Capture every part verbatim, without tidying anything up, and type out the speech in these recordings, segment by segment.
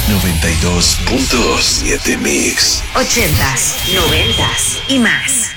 noventa y dos punto siete Mix. Ochentas, noventas y más.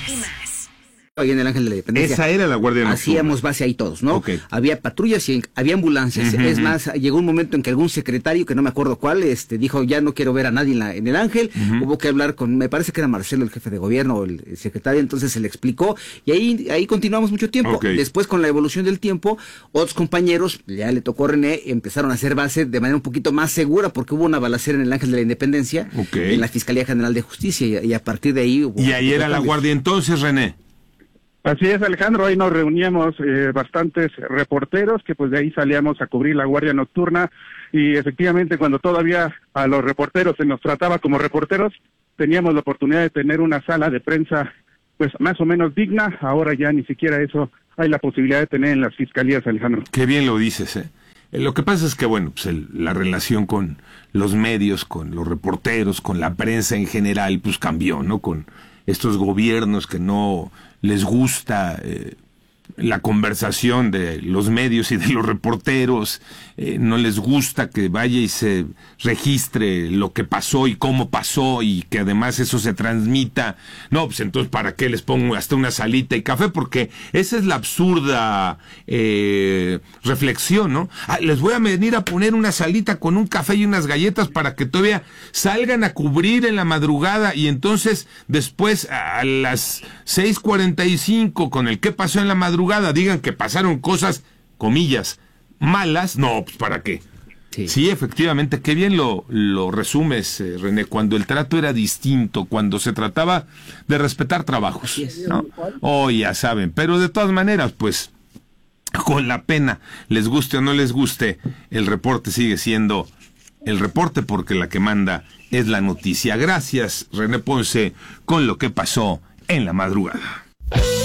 Ahí en el Ángel de la Independencia. Esa era la Guardia Nocturna. Hacíamos base ahí todos, ¿no? Okay. Había patrullas y había ambulancias. Uh-huh. Es más, llegó un momento en que algún secretario, que no me acuerdo cuál, este, dijo, ya no quiero ver a nadie en, la, en el Ángel. Uh-huh. Hubo que hablar con, me parece que era Marcelo, el jefe de gobierno, o el, el secretario, entonces se le explicó. Y ahí, ahí continuamos mucho tiempo. Okay. Después, con la evolución del tiempo, otros compañeros, ya le tocó a René, empezaron a hacer base de manera un poquito más segura, porque hubo una balacera en el Ángel de la Independencia, okay, en la Fiscalía General de Justicia, y, y a partir de ahí hubo... Y ahí era la Guardia entonces, René. Así es, Alejandro, ahí nos reuníamos eh, bastantes reporteros que pues de ahí salíamos a cubrir la Guardia Nocturna y efectivamente cuando todavía a los reporteros se nos trataba como reporteros, teníamos la oportunidad de tener una sala de prensa pues más o menos digna, ahora ya ni siquiera eso hay la posibilidad de tener en las fiscalías, Alejandro. Qué bien lo dices, ¿eh? Lo que pasa es que, bueno, pues el, la relación con los medios, con los reporteros, con la prensa en general, pues cambió, ¿no? Con estos gobiernos que no les gusta eh, la conversación de los medios y de los reporteros, eh, no les gusta que vaya y se registre lo que pasó y cómo pasó y que además eso se transmita. No, pues entonces ¿para qué les pongo hasta una salita y café? Porque esa es la absurda eh, reflexión, ¿no? Ah, les voy a venir a poner una salita con un café y unas galletas para que todavía salgan a cubrir en la madrugada y entonces después a las seis cuarenta y cinco con el qué pasó en la madrugada digan que pasaron cosas, comillas, malas. No, pues ¿para qué? Sí, sí, efectivamente, qué bien lo, lo resumes, eh, René, cuando el trato era distinto, cuando se trataba de respetar trabajos, ¿no? Oh, ya saben, pero de todas maneras, pues, con la pena, les guste o no les guste, el reporte sigue siendo el reporte porque la que manda es la noticia. Gracias, René Ponce, con lo que pasó en la madrugada.